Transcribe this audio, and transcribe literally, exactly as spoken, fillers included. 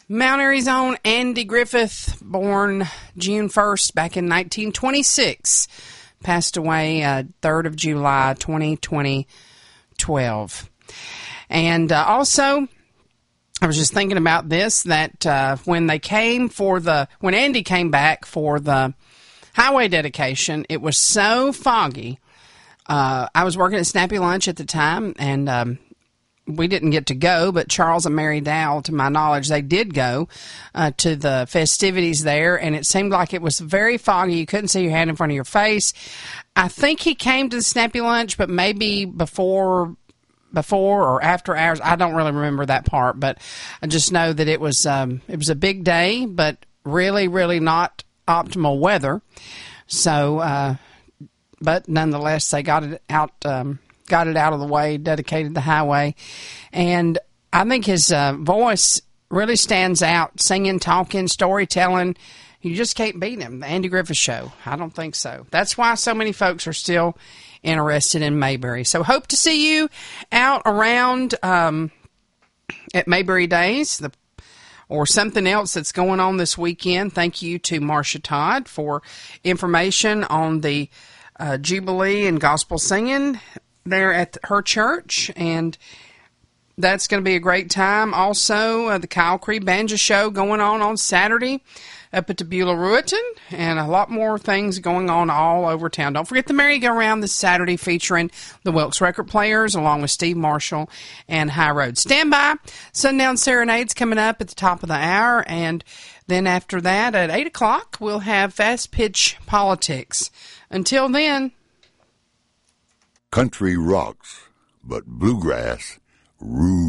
Mount Airy's own Andy Griffith, born June first back in nineteen twenty-six, passed away uh, third of July, twenty twenty, twelve. And uh, also, I was just thinking about this, that uh, when they came for the, when Andy came back for the highway dedication, it was so foggy. Uh, I was working at Snappy Lunch at the time, and um, we didn't get to go, but Charles and Mary Dow, to my knowledge, they did go uh, to the festivities there, and it seemed like it was very foggy. You couldn't see your hand in front of your face. I think he came to the Snappy Lunch, but maybe before before or after hours. I don't really remember that part, but I just know that it was um, it was a big day, but really, really not optimal weather. So, uh, but nonetheless, they got it out. Um, got it out of the way, dedicated the highway. And I think his uh, voice really stands out, singing, talking, storytelling. You just can't beat him. The Andy Griffith Show. I don't think so. That's why so many folks are still interested in Mayberry. So hope to see you out around um, at Mayberry Days the, or something else that's going on this weekend. Thank you to Marcia Todd for information on the uh, Jubilee and Gospel Singing there at her church, and that's going to be a great time. Also, uh, the Kyle Cree Banjo Show going on on Saturday up at the Beulah Rueton, and a lot more things going on all over town. Don't forget the merry-go-round this Saturday featuring the Wilkes Record Players along with Steve Marshall and High Road. Stand by. Sundown Serenades coming up at the top of the hour, and then after that at eight o'clock we'll have Fast Pitch Politics. Until then, country rocks, but bluegrass rules.